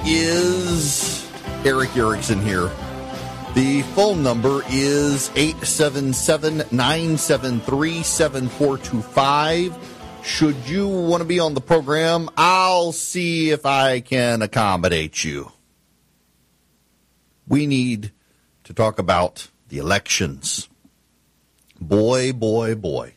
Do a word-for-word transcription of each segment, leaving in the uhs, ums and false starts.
Is Eric Erickson here. The phone number is eight seven seven, nine seven three, seven four two five. Should you want to be on the program, I'll see if I can accommodate you. We need to talk about the elections. Boy, boy, boy.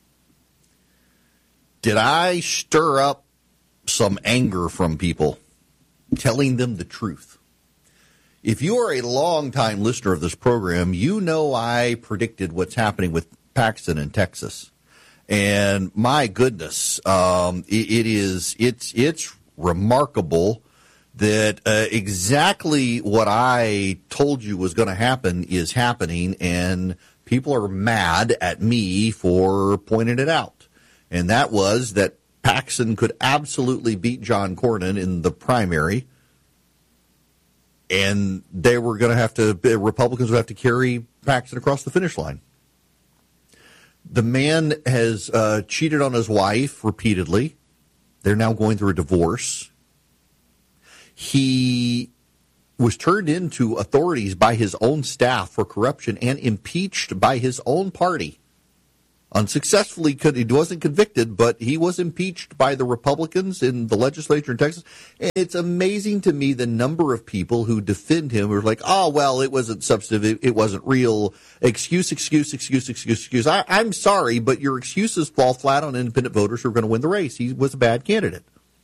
Did I stir up some anger from people, telling them the truth? If you are a longtime listener of this program, you know I predicted what's happening with Paxton in Texas. And my goodness, um, it, it is, it's, it's remarkable that uh, exactly what I told you was going to happen is happening, and people are mad at me for pointing it out. And that was that Paxton could absolutely beat John Cornyn in the primary, and they were going to have to, Republicans would have to carry Paxton across the finish line. The man has uh, cheated on his wife repeatedly. They're now going through a divorce. He was turned into authorities by his own staff for corruption and impeached by his own party. Unsuccessfully, he wasn't convicted, but he was impeached by the Republicans in the legislature in Texas. And it's amazing to me the number of people who defend him who are like, oh, well, it wasn't substantive, it wasn't real. Excuse, excuse, excuse, excuse, excuse. I, I'm sorry, but your excuses fall flat on independent voters who are going to win the race. He was a bad candidate.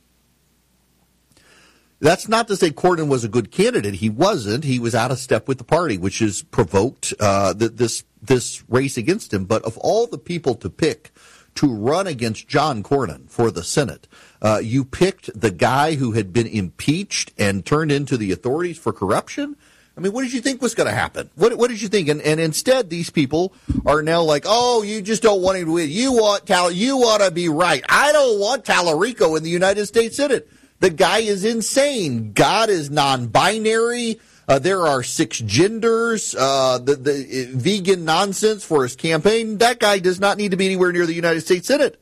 That's not to say Cornyn was a good candidate. He wasn't. He was out of step with the party, which has provoked uh, the, this this race against him. But of all the people to pick to run against John Cornyn for the Senate, uh, you picked the guy who had been impeached and turned into the authorities for corruption? I mean, what did you think was going to happen? What, what did you think? And, and instead, these people are now like, oh, you just don't want him to win. You want Tal- you want to be right. I don't want Tallarico in the United States Senate. The guy is insane. God is non-binary. Uh, there are six genders. Uh, the, the uh, vegan nonsense for his campaign. That guy does not need to be anywhere near the United States Senate.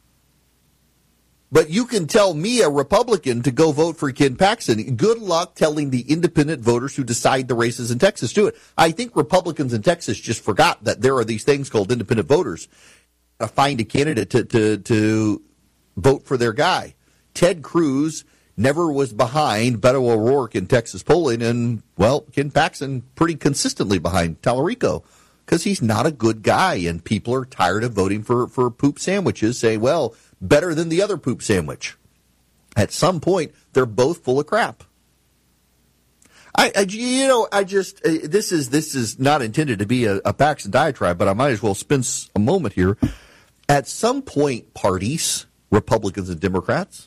But you can tell me, a Republican, to go vote for Ken Paxton. Good luck telling the independent voters who decide the races in Texas do it. I think Republicans in Texas just forgot that there are these things called independent voters. To find a candidate to, to, to vote for their guy. Ted Cruz never was behind Beto O'Rourke in Texas polling, and, well, Ken Paxton pretty consistently behind Tallarico because he's not a good guy, and people are tired of voting for, for poop sandwiches, saying, well, better than the other poop sandwich. At some point, they're both full of crap. I, I you know, I just, uh, this is this is not intended to be a, a Paxton diatribe, but I might as well spend a moment here. At some point, parties, Republicans and Democrats,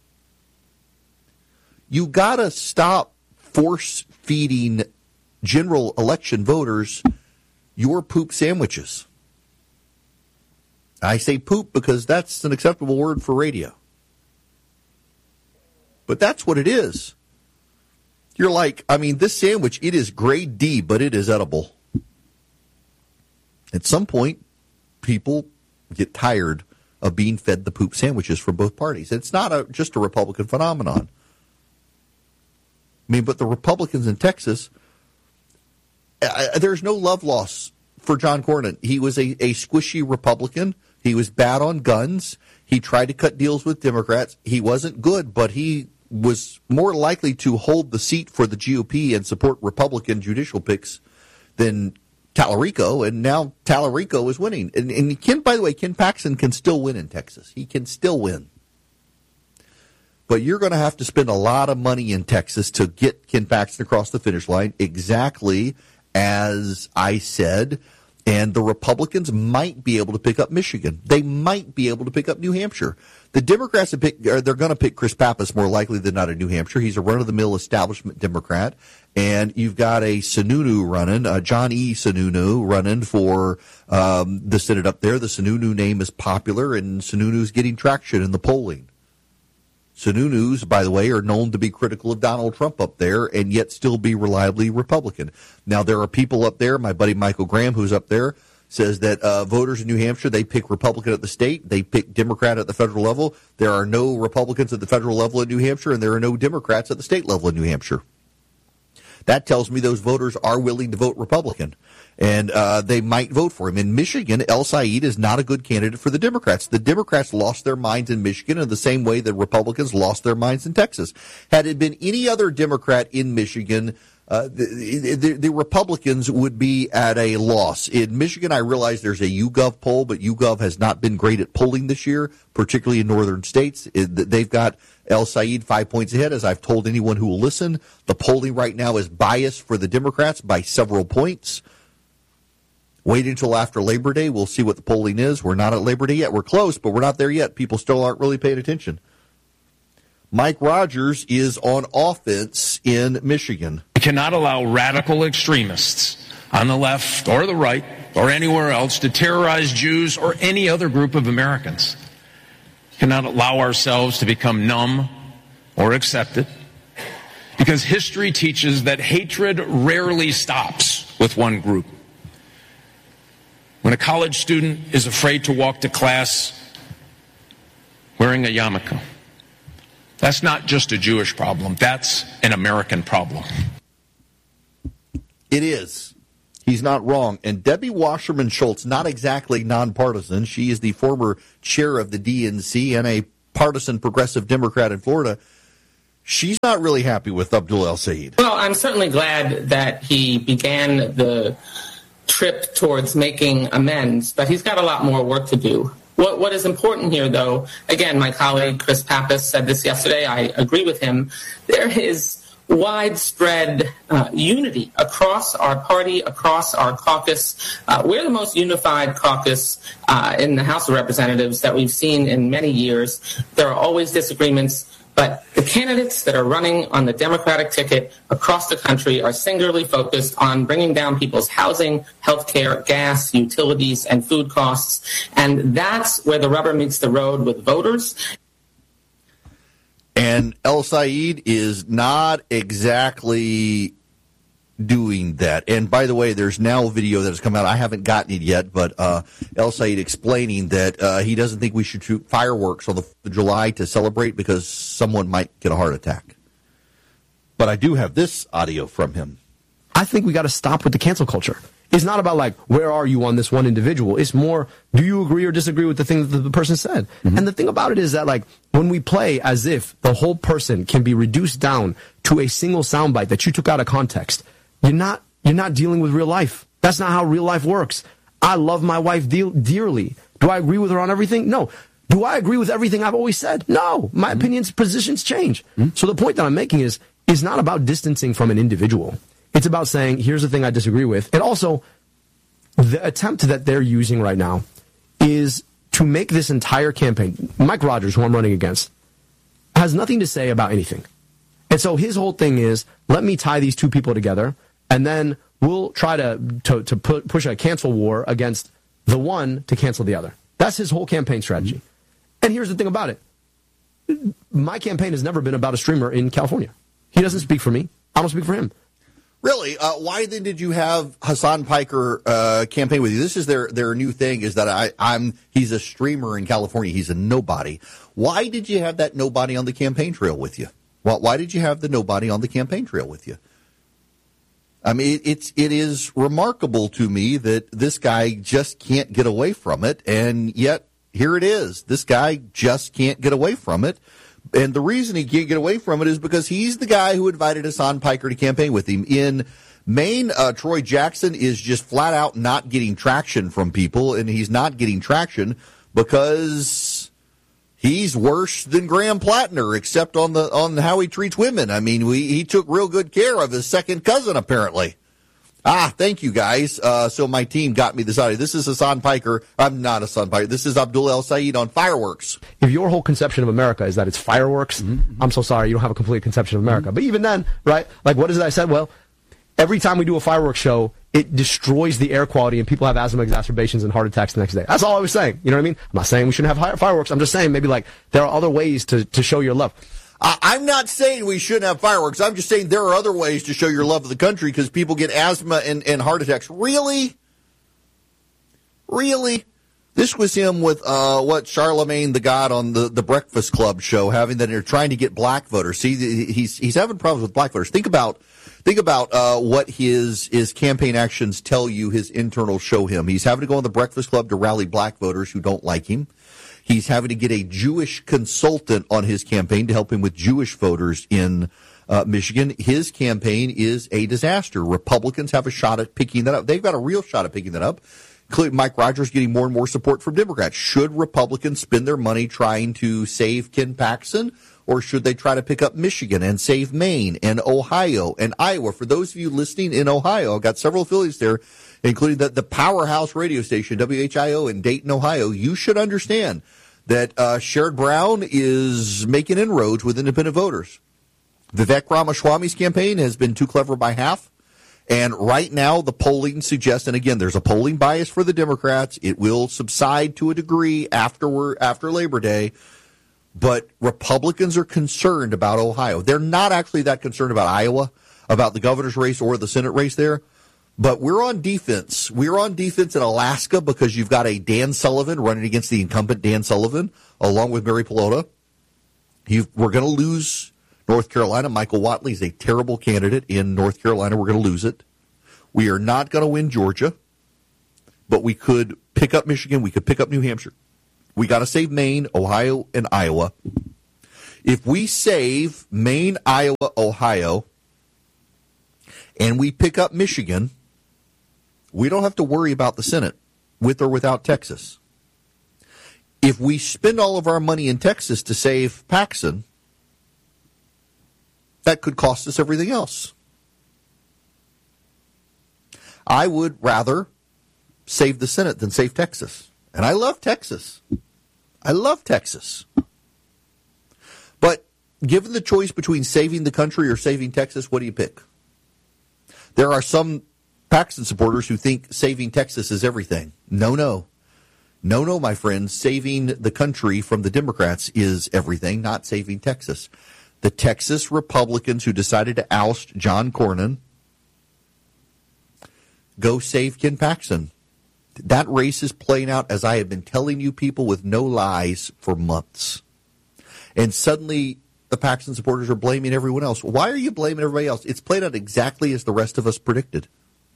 you got to stop force-feeding general election voters your poop sandwiches. I say poop because that's an acceptable word for radio. But that's what it is. You're like, I mean, this sandwich, it is grade D, but it is edible. At some point, people get tired of being fed the poop sandwiches from both parties. It's not a, just a Republican phenomenon. I mean, but the Republicans in Texas, uh, there's no love loss for John Cornyn. He was a, a squishy Republican. He was bad on guns. He tried to cut deals with Democrats. He wasn't good, but he was more likely to hold the seat for the G O P and support Republican judicial picks than Tallarico, and now Tallarico is winning. And, and Ken, by the way, Ken Paxton can still win in Texas. He can still win. But you're going to have to spend a lot of money in Texas to get Ken Paxton across the finish line, exactly as I said. And the Republicans might be able to pick up Michigan. They might be able to pick up New Hampshire. The Democrats have picked, they're going to pick Chris Pappas more likely than not in New Hampshire. He's a run-of-the-mill establishment Democrat. And you've got a Sununu running, uh, John E. Sununu running for um, the Senate up there. The Sununu name is popular, and Sununu's getting traction in the polling. Sununus, by the way, are known to be critical of Donald Trump up there and yet still be reliably Republican. Now, there are people up there, my buddy Michael Graham, who's up there, says that uh, voters in New Hampshire, they pick Republican at the state, they pick Democrat at the federal level. There are no Republicans at the federal level in New Hampshire, and there are no Democrats at the state level in New Hampshire. That tells me those voters are willing to vote Republican, and uh, they might vote for him. In Michigan, El Said is not a good candidate for the Democrats. The Democrats lost their minds in Michigan in the same way that Republicans lost their minds in Texas. Had it been any other Democrat in Michigan, uh, the, the, the Republicans would be at a loss. In Michigan, I realize there's a YouGov poll, but YouGov has not been great at polling this year, particularly in northern states. It, they've got El Said five points ahead, as I've told anyone who will listen. The polling right now is biased for the Democrats by several points. Wait until after Labor Day. We'll see what the polling is. We're not at Labor Day yet. We're close, but we're not there yet. People still aren't really paying attention. Mike Rogers is on offense in Michigan. We cannot allow radical extremists on the left or the right or anywhere else to terrorize Jews or any other group of Americans. We cannot allow ourselves to become numb or accept it, because history teaches that hatred rarely stops with one group. When a college student is afraid to walk to class wearing a yarmulke, that's not just a Jewish problem. That's an American problem. It is. He's not wrong. And Debbie Wasserman Schultz, not exactly nonpartisan. She is the former chair of the D N C and a partisan progressive Democrat in Florida. She's not really happy with Abdul El Said. Well, I'm certainly glad that he began the trip towards making amends, but he's got a lot more work to do. What What is important here, though, again, my colleague Chris Pappas said this yesterday. I agree with him. There is widespread uh, unity across our party, across our caucus. Uh, we're the most unified caucus uh, in the House of Representatives that we've seen in many years. There are always disagreements, but the candidates that are running on the Democratic ticket across the country are singularly focused on bringing down people's housing, health care, gas, utilities, and food costs. And that's where the rubber meets the road with voters. And El Said is not exactly doing that. And by the way, there's now a video that has come out. I haven't gotten it yet, but uh, El Said explaining that uh, he doesn't think we should shoot fireworks on the fourth of July to celebrate because someone might get a heart attack. But I do have this audio from him. I think we got to stop with the cancel culture. It's not about like, where are you on this one individual? It's more, do you agree or disagree with the thing that the person said? Mm-hmm. And the thing about it is that, like, when we play as if the whole person can be reduced down to a single soundbite that you took out of context, you're not you're not dealing with real life. That's not how real life works. I love my wife de- dearly. Do I agree with her on everything? No. Do I agree with everything I've always said? No. My mm-hmm. opinions, positions change. Mm-hmm. So the point that I'm making is, is not about distancing from an individual. It's about saying, here's the thing I disagree with. And also, the attempt that they're using right now is to make this entire campaign, Mike Rogers, who I'm running against, has nothing to say about anything. And so his whole thing is, let me tie these two people together, and then we'll try to, to, to put, push a cancel war against the one to cancel the other. That's his whole campaign strategy. Mm-hmm. And here's the thing about it. My campaign has never been about a streamer in California. He doesn't speak for me. I don't speak for him. Really? Uh, why then did you have Hassan Piker uh, campaign with you? This is their their new thing, is that I, I'm he's a streamer in California. He's a nobody. Why did you have that nobody on the campaign trail with you? Well, why did you have the nobody on the campaign trail with you? I mean, it, it's it is remarkable to me that this guy just can't get away from it, and yet here it is. This guy just can't get away from it. And the reason he can't get away from it is because he's the guy who invited Hassan Piker to campaign with him. In Maine, uh, Troy Jackson is just flat out not getting traction from people, and he's not getting traction because he's worse than Graham Plattner, except on the on how he treats women. I mean, we, he took real good care of his second cousin, apparently. Ah, thank you, guys. Uh, so my team got me this audio. This is Hassan Piker. I'm not Hassan Piker. This is Abdul El Said on fireworks. If your whole conception of America is that it's fireworks, mm-hmm. I'm so sorry, you don't have a complete conception of America. Mm-hmm. But even then, right, like what is it I said? Well, every time we do a fireworks show, it destroys the air quality and people have asthma exacerbations and heart attacks the next day. That's all I was saying. You know what I mean? I'm not saying we shouldn't have fireworks. I'm just saying maybe like there are other ways to, to show your love. I'm not saying we shouldn't have fireworks. I'm just saying there are other ways to show your love of the country because people get asthma and, and heart attacks. Really? Really? This was him with uh, what Charlemagne the God on the, the Breakfast Club show, having that they're trying to get black voters. See, he's he's having problems with black voters. Think about think about uh, what his his campaign actions tell you. His internals show him. He's having to go on the Breakfast Club to rally black voters who don't like him. He's having to get a Jewish consultant on his campaign to help him with Jewish voters in uh, Michigan. His campaign is a disaster. Republicans have a shot at picking that up. They've got a real shot at picking that up. Mike Rogers getting more and more support from Democrats. Should Republicans spend their money trying to save Ken Paxton, or should they try to pick up Michigan and save Maine and Ohio and Iowa? For those of you listening in Ohio, I've got several affiliates there, including the, the powerhouse radio station, W H I O in Dayton, Ohio. You should understand that uh, Sherrod Brown is making inroads with independent voters. Vivek Ramaswamy's campaign has been too clever by half. And right now, the polling suggests, and again, there's a polling bias for the Democrats. It will subside to a degree after after Labor Day. But Republicans are concerned about Ohio. They're not actually that concerned about Iowa, about the governor's race or the Senate race there. But we're on defense. We're on defense in Alaska because you've got a Dan Sullivan running against the incumbent Dan Sullivan, along with Mary Pelota. You've, we're going to lose North Carolina. Michael Whatley is a terrible candidate in North Carolina. We're going to lose it. We are not going to win Georgia, but we could pick up Michigan. We could pick up New Hampshire. We got to save Maine, Ohio, and Iowa. If we save Maine, Iowa, Ohio, and we pick up Michigan, we don't have to worry about the Senate, with or without Texas. If we spend all of our money in Texas to save Paxton, that could cost us everything else. I would rather save the Senate than save Texas. And I love Texas. I love Texas. But given the choice between saving the country or saving Texas, what do you pick? There are some Paxton supporters who think saving Texas is everything. No, no. No, no, my friends. Saving the country from the Democrats is everything, not saving Texas. The Texas Republicans who decided to oust John Cornyn, go save Ken Paxton. That race is playing out, as I have been telling you people with no lies for months. And suddenly the Paxton supporters are blaming everyone else. Why are you blaming everybody else? It's played out exactly as the rest of us predicted.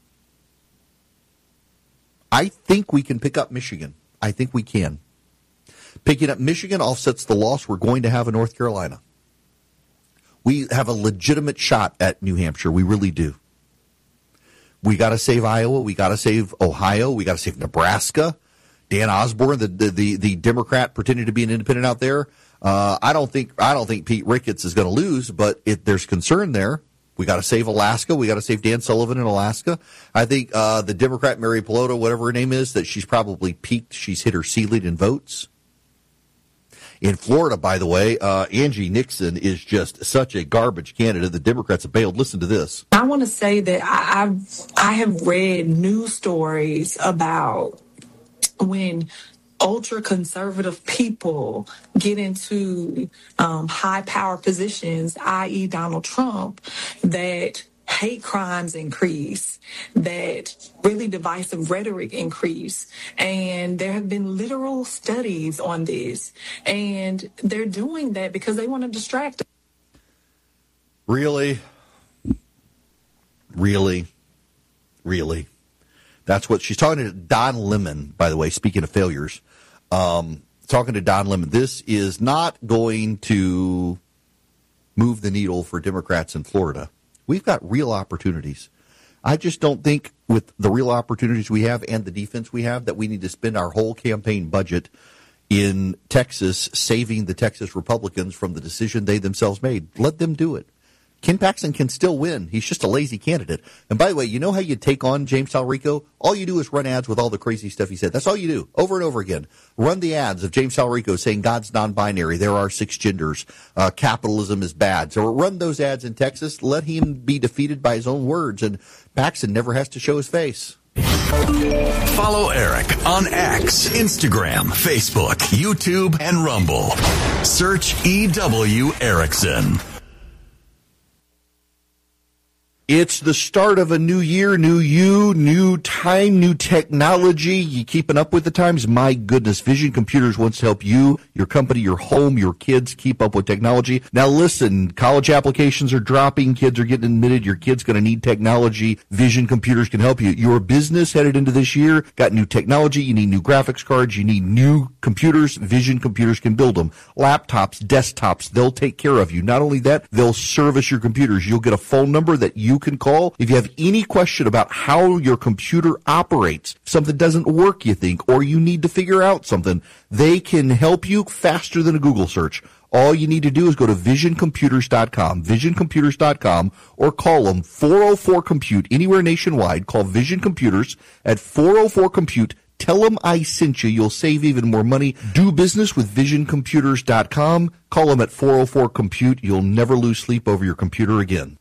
I think we can pick up Michigan. I think we can. Picking up Michigan offsets the loss we're going to have in North Carolina. We have a legitimate shot at New Hampshire. We really do. We got to save Iowa. We got to save Ohio. We got to save Nebraska. Dan Osborne, the, the the the Democrat pretending to be an independent out there. Uh, I don't think I don't think Pete Ricketts is going to lose, but it, there's concern there. We got to save Alaska. We got to save Dan Sullivan in Alaska. I think uh, the Democrat Mary Pelota, whatever her name is, that she's probably peaked. She's hit her ceiling in votes. In Florida, by the way, uh, Angie Nixon is just such a garbage candidate. The Democrats have bailed. Listen to this. I want to say that I, I've I have read news stories about when ultra-conservative people get into um, high-power positions, that is. Donald Trump, that hate crimes increase, that really divisive rhetoric increase. And there have been literal studies on this. And they're doing that because they want to distract us. Really? Really? Really? That's what she's talking to Don Lemon, by the way, speaking of failures. Um, talking to Don Lemon. This is not going to move the needle for Democrats in Florida. We've got real opportunities. I just don't think with the real opportunities we have and the defense we have that we need to spend our whole campaign budget in Texas saving the Texas Republicans from the decision they themselves made. Let them do it. Ken Paxton can still win. He's just a lazy candidate. And by the way, you know how you take on James Talarico? All you do is run ads with all the crazy stuff he said. That's all you do, over and over again. Run the ads of James Talarico saying God's non-binary, there are six genders, uh, capitalism is bad. So run those ads in Texas. Let him be defeated by his own words, and Paxton never has to show his face. Follow Eric on X, Instagram, Facebook, YouTube, and Rumble. Search E W Erickson. It's the start of a new year, new you, new time, new technology. You keeping up with the times? My goodness, Vision Computers wants to help you, your company, your home, your kids keep up with technology. Now listen, college applications are dropping, kids are getting admitted, your kid's going to need technology. Vision Computers can help you. Your business headed into this year, got new technology, you need new graphics cards, you need new computers. Vision Computers can build them. Laptops, desktops, they'll take care of you. Not only that, they'll service your computers. You'll get a phone number that you can call if you have any question about how your computer operates. If something doesn't work, you think, or you need to figure out something, they can help you faster than a Google search. All you need to do is go to vision computers dot com, vision computers dot com, or call them four oh four compute anywhere nationwide. Call Vision Computers at four oh four compute. Tell them I sent you. You'll save even more money. Do business with vision computers dot com. Call them at four oh four compute. You'll never lose sleep over your computer again.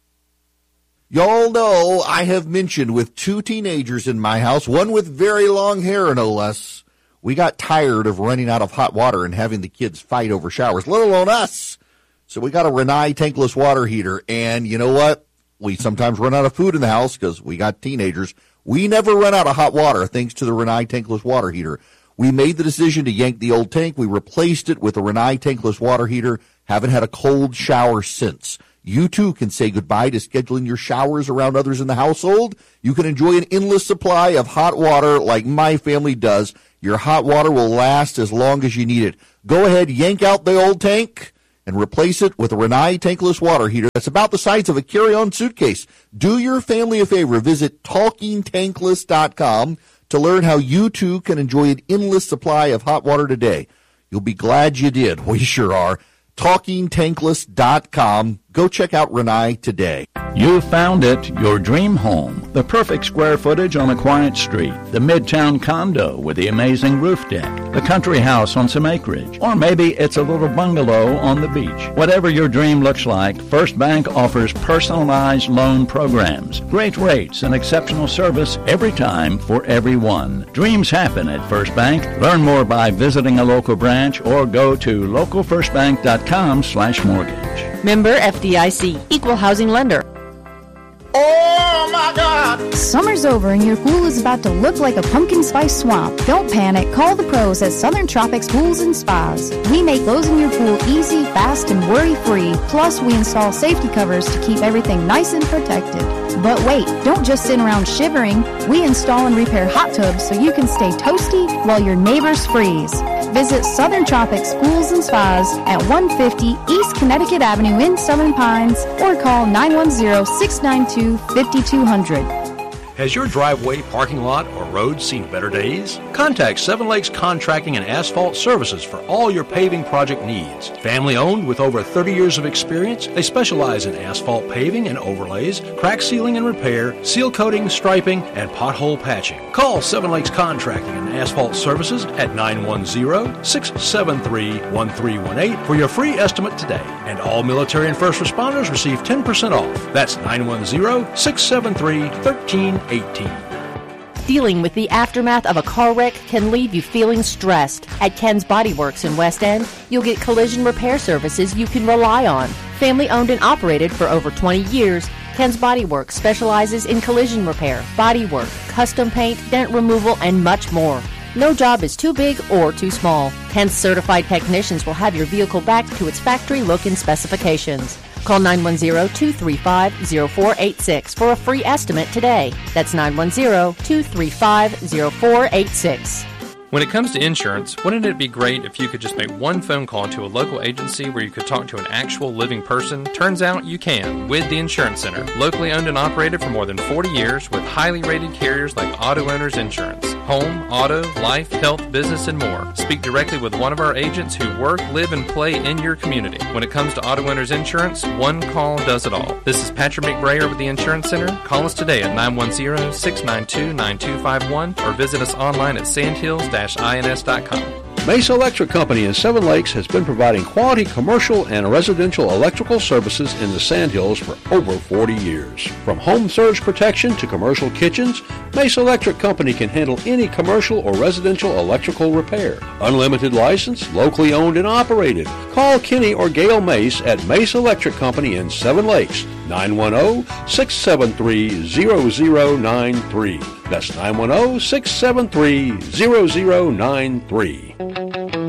Y'all know I have mentioned with two teenagers in my house, one with very long hair no less, we got tired of running out of hot water and having the kids fight over showers, let alone us. So we got a Rinnai tankless water heater, and you know what? We sometimes run out of food in the house because we got teenagers. We never run out of hot water thanks to the Rinnai tankless water heater. We made the decision to yank the old tank. We replaced it with a Rinnai tankless water heater. Haven't had a cold shower since. You too can say goodbye to scheduling your showers around others in the household. You can enjoy an endless supply of hot water like my family does. Your hot water will last as long as you need it. Go ahead, yank out the old tank and replace it with a Rinnai tankless water heater that's about the size of a carry-on suitcase. Do your family a favor. Visit talking tankless dot com to learn how you too can enjoy an endless supply of hot water today. You'll be glad you did. We sure are. talking tankless dot com. Go check out Rinnai today. You found it, your dream home. The perfect square footage on a quiet street. The midtown condo with the amazing roof deck. The country house on some acreage. Or maybe it's a little bungalow on the beach. Whatever your dream looks like, First Bank offers personalized loan programs. Great rates and exceptional service every time for everyone. Dreams happen at First Bank. Learn more by visiting a local branch or go to local first bank dot com slash mortgage. Member F D I C, Equal Housing Lender. Oh my God! Summer's over and your pool is about to look like a pumpkin spice swamp. Don't panic. Call the pros at Southern Tropics Pools and Spas. We make closing your pool easy, fast, and worry-free. Plus, we install safety covers to keep everything nice and protected. But wait, don't just sit around shivering. We install and repair hot tubs so you can stay toasty while your neighbors freeze. Visit Southern Tropics Pools and Spas at one fifty East Connecticut Avenue in Southern Pines or call nine one zero, six nine two, five two zero zero. Has your driveway, parking lot, or road seen better days? Contact Seven Lakes Contracting and Asphalt Services for all your paving project needs. Family owned with over thirty years of experience, they specialize in asphalt paving and overlays, crack sealing and repair, seal coating, striping, and pothole patching. Call Seven Lakes Contracting and Asphalt Services at nine one zero, six seven three, one three one eight for your free estimate today. And all military and first responders receive ten percent off. That's nine one zero, six seven three, one three eighteen. Dealing with the aftermath of a car wreck can leave you feeling stressed. At Ken's Body Works in West End, you'll get collision repair services you can rely on. Family owned and operated for over twenty years, Ken's Body Works specializes in collision repair, body work, custom paint, dent removal, and much more. No job is too big or too small. Ken's certified technicians will have your vehicle back to its factory look and specifications. Call nine one zero, two three five, zero four eight six for a free estimate today. That's nine one zero, two three five, zero four eight six. When it comes to insurance, wouldn't it be great if you could just make one phone call to a local agency where you could talk to an actual living person? Turns out you can with the Insurance Center. Locally owned and operated for more than forty years with highly rated carriers like Auto Owners Insurance. Home, auto, life, health, business, and more. Speak directly with one of our agents who work, live, and play in your community. When it comes to Auto Owners Insurance, one call does it all. This is Patrick McBrayer with the Insurance Center. Call us today at nine one zero, six nine two, nine two five one or visit us online at sandhills dash ins dot com. Mesa Electric Company in Seven Lakes has been providing quality commercial and residential electrical services in the Sandhills for over forty years. From home surge protection to commercial kitchens, Mesa Electric Company can handle any commercial or residential electrical repair. Unlimited license, locally owned and operated. Call Kenny or Gail Mace at Mesa Electric Company in Seven Lakes, nine one zero, six seven three, zero zero nine three. That's nine one zero, six seven three, zero zero nine three.